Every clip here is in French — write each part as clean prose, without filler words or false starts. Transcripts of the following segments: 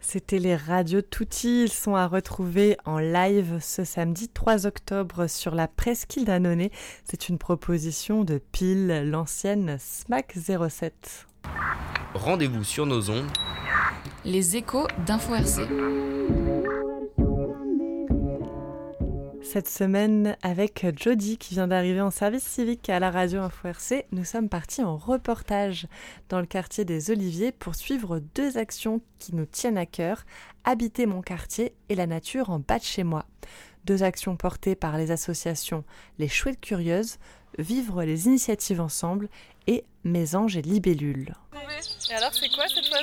C'était les radios Tutti. Ils sont à retrouver en live ce samedi 3 octobre sur la Presqu'île d'Annonay. C'est une proposition de Pile, l'ancienne SMAC 07. Rendez-vous sur nos ondes. Les échos d'Info RC. Cette semaine, avec Jody qui vient d'arriver en service civique à la radio Info RC, nous sommes partis en reportage dans le quartier des Oliviers pour suivre 2 actions qui nous tiennent à cœur, habiter mon quartier et la nature en bas de chez moi. 2 actions portées par les associations Les Chouettes Curieuses, Vivre les initiatives ensemble et Mésanges et Libellules. Et alors c'est quoi cet oiseau ?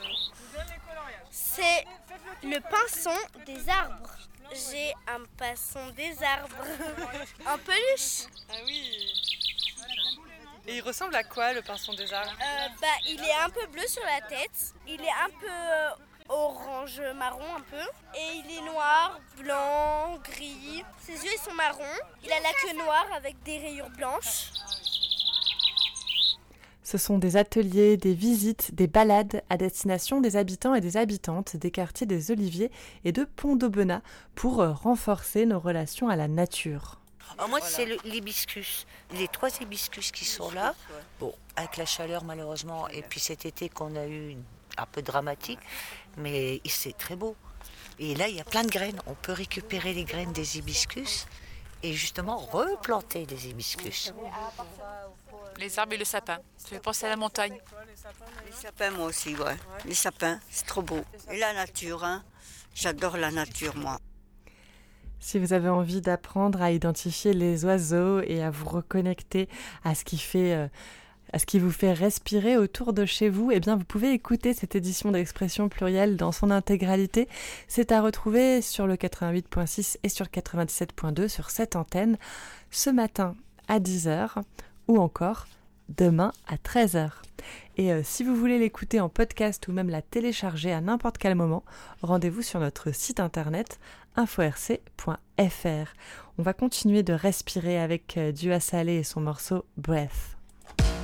C'est le pinson des arbres. J'ai un pinson des arbres. En peluche. Ah oui. Et il ressemble à quoi le pinson des arbres ? Il est un peu bleu sur la tête. Il est un peu orange marron un peu. Et il est noir, blanc, gris. Ses yeux ils sont marrons. Il a la queue noire avec des rayures blanches. Ce sont des ateliers, des visites, des balades à destination des habitants et des habitantes des quartiers des Oliviers et de Pont-d'Aubenas pour renforcer nos relations à la nature. Alors moi, c'est l'hibiscus. Les 3 hibiscus qui sont là. Bon, avec la chaleur malheureusement, et puis cet été qu'on a eu un peu dramatique, mais c'est très beau. Et là, il y a plein de graines. On peut récupérer les graines des hibiscus et justement replanter des hibiscus. Les arbres et le sapin. Ça fait penser à la montagne. Les sapins, moi aussi, ouais. Les sapins, c'est trop beau. Et la nature, hein. J'adore la nature, moi. Si vous avez envie d'apprendre à identifier les oiseaux et à vous reconnecter à ce qui vous fait respirer autour de chez vous, eh bien vous pouvez écouter cette édition d'Expression Plurielle dans son intégralité. C'est à retrouver sur le 88.6 et sur 97.2 sur cette antenne ce matin à 10h ou encore demain à 13h. Et si vous voulez l'écouter en podcast ou même la télécharger à n'importe quel moment, rendez-vous sur notre site internet inforc.fr. On va continuer de respirer avec Dua Saleh et son morceau Breath.